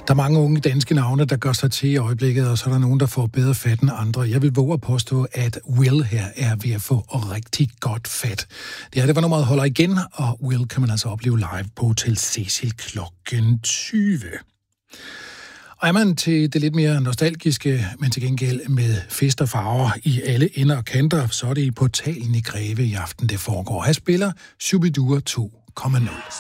Der er mange unge danske navne, der gør sig til i øjeblikket, og så er der nogen, der får bedre fat end andre. Jeg vil våge at påstå, at Will her er ved at få rigtig godt fat. Det var nummeret holder igen, og Will kan man altså opleve live på Hotel Cecil klokken 20. Og er man til det lidt mere nostalgiske, men til gengæld med fest og farver i alle ender og kanter, så er det i Portalen i Greve i aften, det foregår. Her spiller Shubidua 2,0.